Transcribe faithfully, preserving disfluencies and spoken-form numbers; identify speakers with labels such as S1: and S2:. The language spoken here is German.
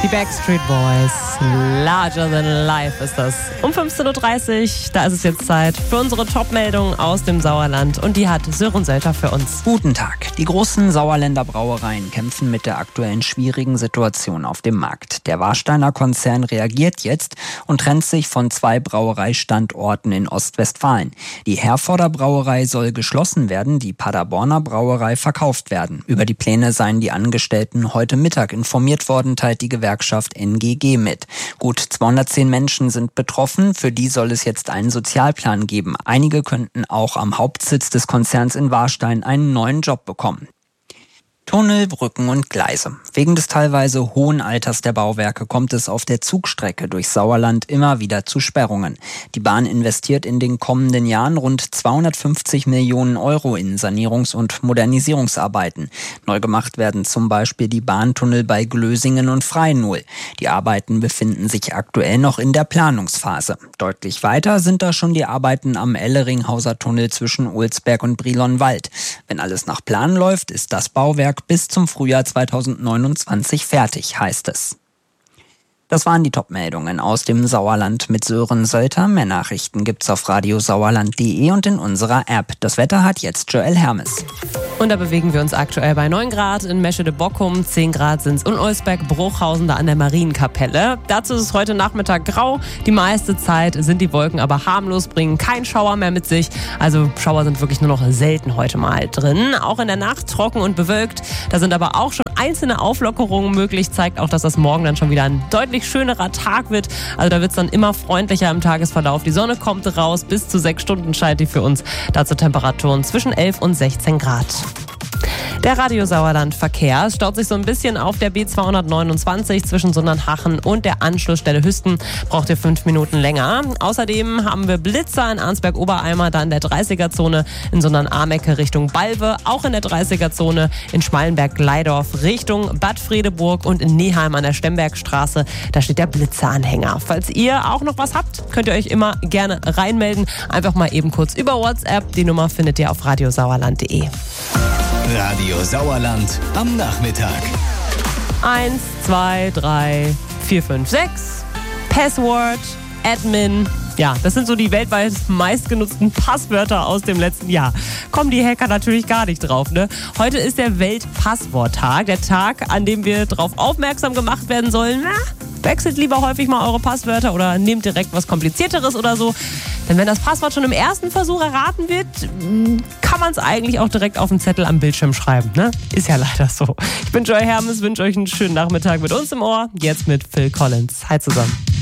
S1: Die Backstreet Boys, Larger Than Life ist das. Um fünfzehn Uhr dreißig, da ist es jetzt Zeit für unsere Top-Meldung aus dem Sauerland. Und die hat Sören Sölter für uns.
S2: Guten Tag. Die großen Sauerländer Brauereien kämpfen mit der aktuellen schwierigen Situation auf dem Markt. Der Warsteiner Konzern reagiert jetzt und trennt sich von zwei Brauereistandorten in Ostwestfalen. Die Herforder Brauerei soll geschlossen werden, die Paderborner Brauerei verkauft werden. Über die Pläne seien die Angestellten heute Mittag informiert worden, teilt die Gewerkschaft N G G mit. Gut zweihundertzehn Menschen sind betroffen, für die soll es jetzt einen Sozialplan geben. Einige könnten auch am Hauptsitz des Konzerns in Warstein einen neuen Job bekommen. Tunnel, Brücken und Gleise. Wegen des teilweise hohen Alters der Bauwerke kommt es auf der Zugstrecke durch Sauerland immer wieder zu Sperrungen. Die Bahn investiert in den kommenden Jahren rund zweihundertfünfzig Millionen Euro in Sanierungs- und Modernisierungsarbeiten. Neu gemacht werden zum Beispiel die Bahntunnel bei Glösingen und Freinol. Die Arbeiten befinden sich aktuell noch in der Planungsphase. Deutlich weiter sind da schon die Arbeiten am Elleringhauser Tunnel zwischen Ulsberg und Brilonwald. Wenn alles nach Plan läuft, ist das Bauwerk bis zum Frühjahr zweitausendneunundzwanzig fertig, heißt es. Das waren die Top-Meldungen aus dem Sauerland mit Sören Sölter. Mehr Nachrichten gibt's auf radiosauerland punkt de und in unserer App. Das Wetter hat jetzt Joel Hermes.
S1: Und da bewegen wir uns aktuell bei neun Grad in Meschede-Bockum, zehn Grad sind es in Olsberg-Bruchhausen, da an der Marienkapelle. Dazu ist es heute Nachmittag grau. Die meiste Zeit sind die Wolken aber harmlos, bringen keinen Schauer mehr mit sich. Also Schauer sind wirklich nur noch selten heute mal drin. Auch in der Nacht trocken und bewölkt. Da sind aber auch schon einzelne Auflockerungen möglich. Zeigt auch, dass das morgen dann schon wieder ein deutlich schönerer Tag wird. Also da wird es dann immer freundlicher im Tagesverlauf. Die Sonne kommt raus. Bis zu sechs Stunden scheint die für uns. Dazu Temperaturen zwischen elf und sechzehn Grad. Der Radio Sauerland Verkehr staut sich so ein bisschen auf der B zweihundertneunundzwanzig zwischen Sundernhachen und der Anschlussstelle Hüsten. Braucht ihr fünf Minuten länger. Außerdem haben wir Blitzer in Arnsberg-Obereimer, dann in der dreißiger-Zone in Sundern-Amecke Richtung Balve. Auch in der dreißiger-Zone in Schmallenberg-Gleidorf Richtung Bad Fredeburg und in Neheim an der Stembergstraße. Da steht der Blitzeranhänger. Falls ihr auch noch was habt, könnt ihr euch immer gerne reinmelden. Einfach mal eben kurz über WhatsApp. Die Nummer findet ihr auf radiosauerland punkt de.
S3: Radio Sauerland am Nachmittag.
S1: Eins, zwei, drei, vier, fünf, sechs. Password, Admin. Ja, das sind so die weltweit meistgenutzten Passwörter aus dem letzten Jahr. Kommen die Hacker natürlich gar nicht drauf, ne? Heute ist der Weltpassworttag, der Tag, an dem wir darauf aufmerksam gemacht werden sollen. Na, wechselt lieber häufig mal eure Passwörter oder nehmt direkt was Komplizierteres oder so. Denn wenn das Passwort schon im ersten Versuch erraten wird, kann man es eigentlich auch direkt auf den Zettel am Bildschirm schreiben, ne? Ist ja leider so. Ich bin Joy Hermes, wünsche euch einen schönen Nachmittag mit uns im Ohr. Jetzt mit Phil Collins. Hi zusammen.